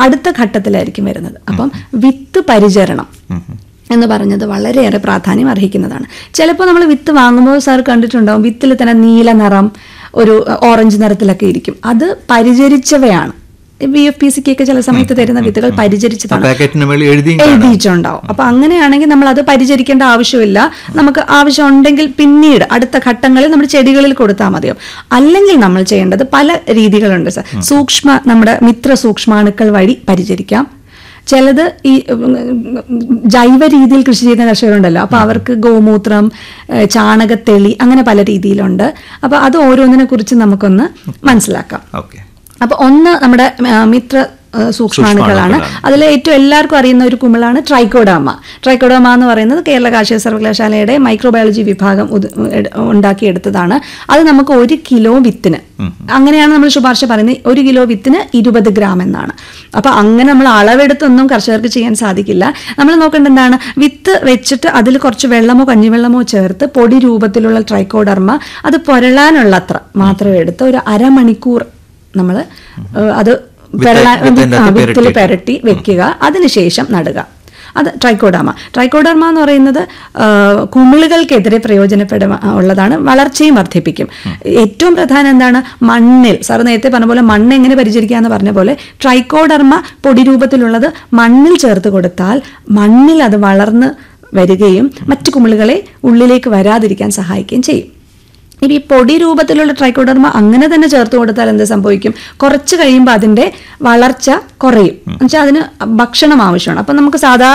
അടുത്ത ഘട്ടത്തിലായിരിക്കും വരുന്നത്. അപ്പം വിത്ത് പരിചരണം എന്ന് പറഞ്ഞത് വളരെയേറെ പ്രാധാന്യം അർഹിക്കുന്നതാണ്. ചിലപ്പോൾ നമ്മൾ വിത്ത് വാങ്ങുമ്പോൾ സാർ കണ്ടിട്ടുണ്ടാവും, വിത്തിൽ തന്നെ നീല നിറം, ഒരു ഓറഞ്ച് നിറത്തിലൊക്കെ ഇരിക്കും. അത് പരിചരിച്ചവയാണ്. BFPCക്കൊക്കെ ചില സമയത്ത് തരുന്ന വിത്തുകൾ പരിചരിച്ചതാണ്, എഴുതിയിട്ടുണ്ടാവും. അപ്പൊ അങ്ങനെയാണെങ്കിൽ നമ്മൾ അത് പരിചരിക്കേണ്ട ആവശ്യമില്ല. നമുക്ക് ആവശ്യമുണ്ടെങ്കിൽ പിന്നീട് അടുത്ത ഘട്ടങ്ങളിൽ നമ്മൾ ചെടികളിൽ കൊടുത്താൽ മതിയാവും. അല്ലെങ്കിൽ നമ്മൾ ചെയ്യേണ്ടത് പല രീതികളുണ്ട് സാർ. നമ്മുടെ മിത്ര സൂക്ഷ്മാണുക്കൾ വഴി പരിചരിക്കാം. ചിലത് ഈ ജൈവ രീതിയിൽ കൃഷി ചെയ്യുന്ന കർഷകരുണ്ടല്ലോ, അപ്പോൾ അവർക്ക് ഗോമൂത്രം, ചാണകത്തെളി, അങ്ങനെ പല രീതിയിലുണ്ട്. അപ്പോൾ അത് ഓരോന്നിനെ കുറിച്ച് നമുക്കൊന്ന് മനസ്സിലാക്കാം. അപ്പോൾ ഒന്ന് നമ്മുടെ മിത്ര സൂക്ഷ്മാണുക്കളാണ്. അതിൽ ഏറ്റവും എല്ലാവർക്കും അറിയുന്ന ഒരു കുമിളാണ് ട്രൈക്കോഡർമ. ട്രൈക്കോഡർമ എന്ന് പറയുന്നത് കേരള കാർഷിക സർവകലാശാലയുടെ മൈക്രോബയോളജി വിഭാഗം ഉണ്ടാക്കിയെടുത്തതാണ്. അത് നമുക്ക് 1 കിലോ വിത്തിന്, അങ്ങനെയാണ് നമ്മൾ ശുപാർശ പറയുന്നത്, 1 കിലോ വിത്തിന് 20 ഗ്രാം എന്നാണ്. അപ്പോൾ അങ്ങനെ നമ്മൾ അളവെടുത്തൊന്നും കർഷകർക്ക് ചെയ്യാൻ സാധിക്കില്ല. നമ്മൾ നോക്കേണ്ടത് എന്താണ്, വിത്ത് വെച്ചിട്ട് അതിൽ കുറച്ച് വെള്ളമോ കഞ്ഞിവെള്ളമോ ചേർത്ത് പൊടി രൂപത്തിലുള്ള ട്രൈക്കോഡർമ അത് പുരളാനുള്ളത്ര മാത്രം എടുത്ത് ഒരു അരമണിക്കൂർ നമ്മൾ അത് വിത്തിൽ പെരട്ടി വെക്കുക. അതിനുശേഷം നടുക. അത് ട്രൈക്കോഡർമ എന്ന് പറയുന്നത് കുമിളുകൾക്കെതിരെ ഉള്ളതാണ്, വളർച്ചയും വർദ്ധിപ്പിക്കും. ഏറ്റവും പ്രധാനം എന്താണ്, മണ്ണിൽ, സാർ നേരത്തെ പറഞ്ഞ പോലെ മണ്ണ് എങ്ങനെ പരിചരിക്കുക എന്ന് പറഞ്ഞ പോലെ ട്രൈക്കോഡർമ പൊടി രൂപത്തിലുള്ളത് മണ്ണിൽ ചേർത്ത് കൊടുത്താൽ മണ്ണിൽ അത് വളർന്ന് വരികയും മറ്റു കുമിളുകളെ ഉള്ളിലേക്ക് വരാതിരിക്കാൻ സഹായിക്കുകയും ചെയ്യും. ഇനി ഈ പൊടി രൂപത്തിലുള്ള ട്രൈക്കോഡർമ അങ്ങനെ തന്നെ ചേർത്ത് കൊടുത്താൽ എന്ത് സംഭവിക്കും, കുറച്ച് കഴിയുമ്പോൾ അതിൻ്റെ വളർച്ച കുറയും. എന്നുവെച്ചാൽ അതിന് ഭക്ഷണം ആവശ്യമാണ്. അപ്പം നമുക്ക് സാധാരണ